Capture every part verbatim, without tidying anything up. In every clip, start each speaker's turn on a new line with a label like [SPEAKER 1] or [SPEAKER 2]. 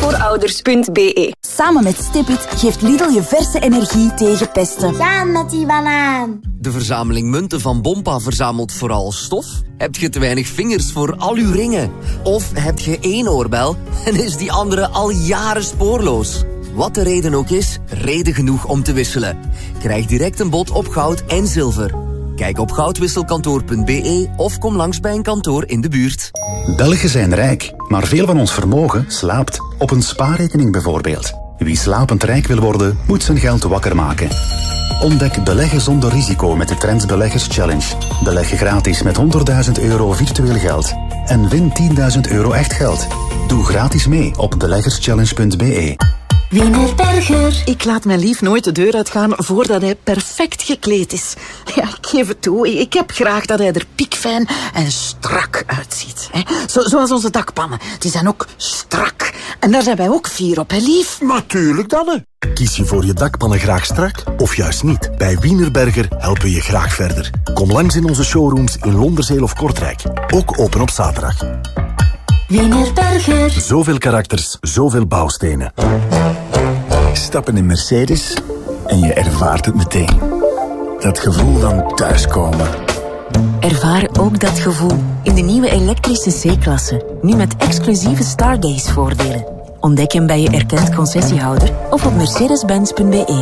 [SPEAKER 1] voorouders punt b e.
[SPEAKER 2] Samen met Stipit geeft Lidl je verse energie tegen pesten.
[SPEAKER 3] Gaan met die banaan.
[SPEAKER 4] De verzameling munten van Bompa verzamelt vooral stof? Heb je te weinig vingers voor al uw ringen? Of heb je één oorbel en is die andere al jaren spoorloos? Wat de reden ook is, reden genoeg om te wisselen. Krijg direct een bod op goud en zilver. Kijk op goudwisselkantoor punt b e of kom langs bij een kantoor in de buurt.
[SPEAKER 5] Belgen zijn rijk, maar veel van ons vermogen slaapt. Op een spaarrekening bijvoorbeeld. Wie slapend rijk wil worden, moet zijn geld wakker maken. Ontdek beleggen zonder risico met de Trends Beleggers Challenge. Beleg gratis met honderdduizend euro virtueel geld. En win tienduizend euro echt geld. Doe gratis mee op beleggerschallenge punt b e.
[SPEAKER 3] Wienerberger.
[SPEAKER 6] Ik laat mijn lief nooit de deur uitgaan voordat hij perfect gekleed is. Ja, ik geef het toe. Ik heb graag dat hij er piekfijn en strak uitziet. Hè? Zo, zoals onze dakpannen. Die zijn ook strak. En daar zijn wij ook fier op, hè, lief?
[SPEAKER 7] Natuurlijk, Danne. Kies je voor je dakpannen graag strak of juist niet? Bij Wienerberger helpen we je graag verder. Kom langs in onze showrooms in Londerzeel of Kortrijk. Ook open op zaterdag.
[SPEAKER 3] Wienerberger.
[SPEAKER 7] Zoveel karakters, zoveel bouwstenen. Stap in een Mercedes en je ervaart het meteen. Dat gevoel van thuiskomen.
[SPEAKER 8] Ervaar ook dat gevoel in de nieuwe elektrische C-klasse. Nu met exclusieve Stargaze-voordelen. Ontdek hem bij je erkend concessiehouder of op mercedes benz punt b e.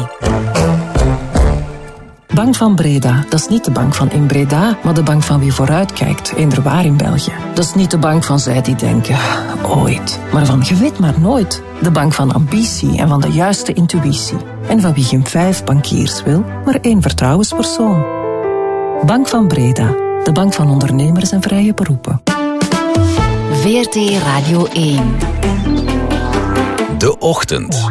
[SPEAKER 9] Bank van Breda, dat is niet de bank van in Breda, maar de bank van wie vooruitkijkt, eenderwaar in België. Dat is niet de bank van zij die denken, ooit, maar van je weet maar nooit. De bank van ambitie en van de juiste intuïtie. En van wie geen vijf bankiers wil, maar één vertrouwenspersoon. Bank van Breda, de bank van ondernemers en vrije beroepen.
[SPEAKER 8] V R T Radio één.
[SPEAKER 10] De Ochtend.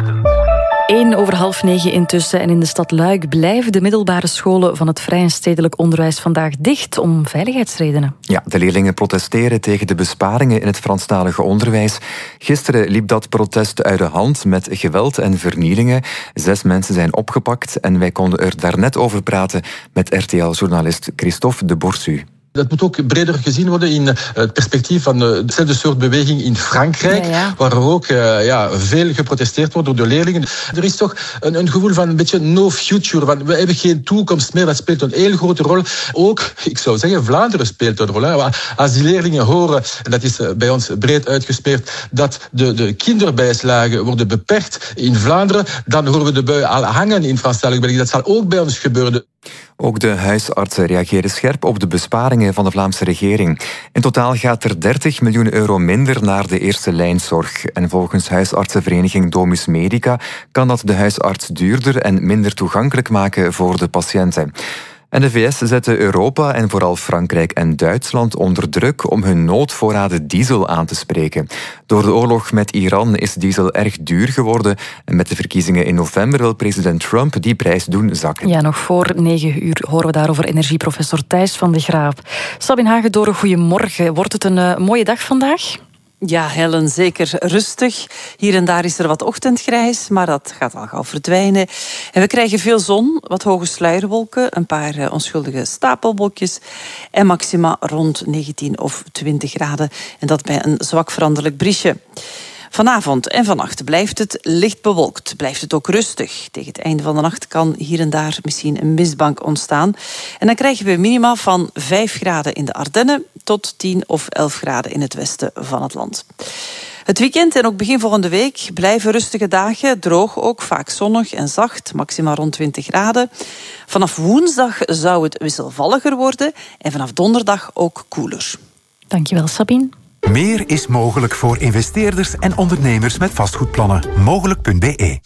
[SPEAKER 11] Eén over half negen intussen en in de stad Luik blijven de middelbare scholen van het vrij en stedelijk onderwijs vandaag dicht om veiligheidsredenen.
[SPEAKER 12] Ja, de leerlingen protesteren tegen de besparingen in het Franstalige onderwijs. Gisteren liep dat protest uit de hand met geweld en vernielingen. Zes mensen zijn opgepakt en wij konden er daarnet over praten met R T L-journalist Christophe de Borsu.
[SPEAKER 13] Dat moet ook breder gezien worden in het perspectief van dezelfde soort beweging in Frankrijk, ja, ja. waar er ook uh, ja, veel geprotesteerd wordt door de leerlingen. Er is toch een, een gevoel van een beetje no future, van we hebben geen toekomst meer. Dat speelt een heel grote rol. Ook, ik zou zeggen, Vlaanderen speelt een rol. Hè. Als die leerlingen horen, en dat is bij ons breed uitgespeerd, dat de, de kinderbijslagen worden beperkt in Vlaanderen, dan horen we de bui al hangen in Franstalig België. Dat zal ook bij ons gebeuren.
[SPEAKER 12] Ook de huisartsen reageren scherp op de besparingen van de Vlaamse regering. In totaal gaat er dertig miljoen euro minder naar de eerste lijnzorg. En volgens huisartsenvereniging Domus Medica kan dat de huisarts duurder en minder toegankelijk maken voor de patiënten. En de V S zetten Europa en vooral Frankrijk en Duitsland onder druk om hun noodvoorraden diesel aan te spreken. Door de oorlog met Iran is diesel erg duur geworden en met de verkiezingen in november wil president Trump die prijs doen zakken.
[SPEAKER 11] Ja, nog voor negen uur horen we daarover energieprofessor Thijs van de Graaf. Sabine Hagedoren, goedemorgen. Wordt het een uh, mooie dag vandaag?
[SPEAKER 14] Ja, Helen, zeker rustig. Hier en daar is er wat ochtendgrijs, maar dat gaat al gauw verdwijnen. En we krijgen veel zon, wat hoge sluierwolken, een paar uh, onschuldige stapelwolkjes en maxima rond negentien of twintig graden. En dat bij een zwak veranderlijk briesje. Vanavond en vannacht blijft het licht bewolkt. Blijft het ook rustig. Tegen het einde van de nacht kan hier en daar misschien een mistbank ontstaan. En dan krijgen we minima van vijf graden in de Ardennen tot tien of elf graden in het westen van het land. Het weekend en ook begin volgende week blijven rustige dagen. Droog ook, vaak zonnig en zacht. Maxima rond twintig graden. Vanaf woensdag zou het wisselvalliger worden. En vanaf donderdag ook koeler.
[SPEAKER 11] Dankjewel, Sabine.
[SPEAKER 10] Meer is mogelijk voor investeerders en ondernemers met vastgoedplannen. Mogelijk punt b e.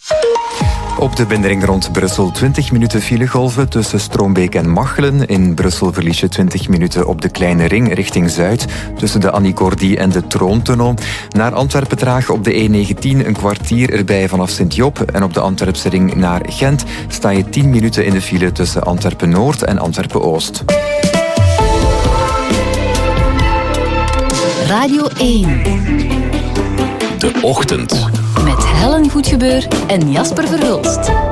[SPEAKER 12] Op de binnenring rond Brussel twintig minuten filegolven tussen Stroombeek en Machelen. In Brussel verlies je twintig minuten op de Kleine Ring richting Zuid tussen de Annie Cordy en de Troontunnel. Naar Antwerpen traag op de E negentien een kwartier erbij vanaf Sint-Job. En op de Antwerpse ring naar Gent sta je tien minuten in de file tussen Antwerpen-Noord en Antwerpen-Oost.
[SPEAKER 8] Radio één.
[SPEAKER 10] De Ochtend.
[SPEAKER 8] Met Helen Goedgebeur en Jasper Verhulst.